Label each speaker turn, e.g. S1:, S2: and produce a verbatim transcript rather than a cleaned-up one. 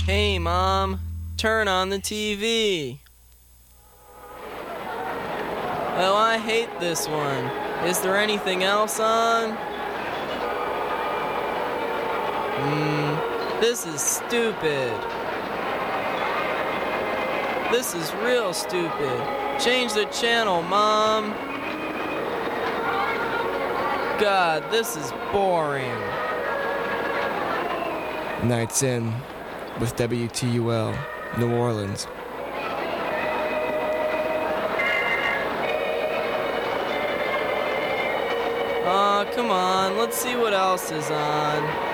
S1: Hey, Mom, turn on the T V. Oh, I hate this one. Is there anything else on? Hmm, this is stupid. This is real stupid. Change the channel, Mom. God, this is boring.
S2: Nights In with W T U L, New Orleans.
S1: Aw, come on, let's see what else is on.